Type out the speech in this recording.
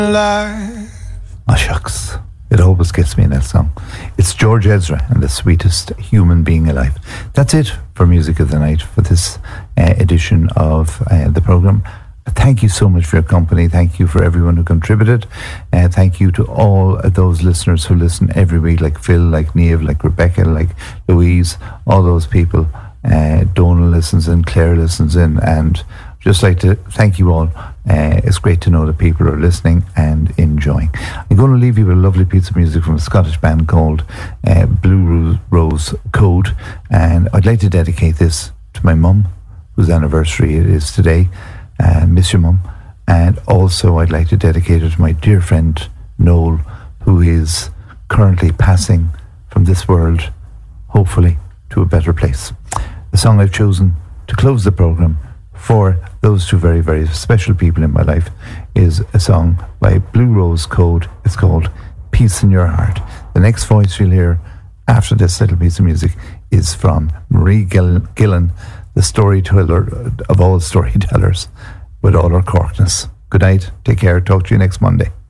Oh, shucks. It always gets me in that song. It's George Ezra and the sweetest human being alive. That's it for Music of the Night for this edition of the programme. Thank you so much for your company. Thank you for everyone who contributed. Thank you to all those listeners who listen every week, like Phil, like Niamh, like Rebecca, like Louise, all those people. Donal listens in, Claire listens in, and just like to thank you all. It's great to know that people are listening and enjoying. I'm going to leave you with a lovely piece of music from a Scottish band called Blue Rose Code, and I'd like to dedicate this to my mum, whose anniversary it is today. Miss your mum. And also I'd like to dedicate it to my dear friend Noel, who is currently passing from this world, hopefully to a better place. The song I've chosen to close the programme for those two very, very special people in my life is a song by Blue Rose Code. It's called Peace in Your Heart. The next voice you'll hear after this little piece of music is from Marie Gillen, the storyteller of all storytellers, with all her corkness. Good night, take care, talk to you next Monday.